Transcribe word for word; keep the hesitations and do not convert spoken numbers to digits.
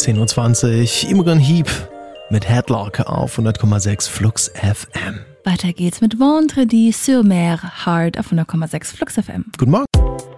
zehn Uhr zwanzig, Imogen Heap mit Headlock auf hundert Komma sechs Flux F M. Weiter geht's mit Vendredi sur Mer, Hard auf hundert Komma sechs Flux F M. Guten Morgen.